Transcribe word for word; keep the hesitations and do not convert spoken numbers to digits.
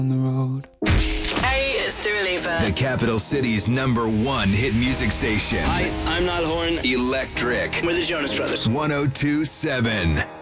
on the road. Hey, it's Dua Lipa. The capital city's number one hit music station. Hi, I'm Niall Horan. Electric. We're the Jonas Brothers. one oh two point seven.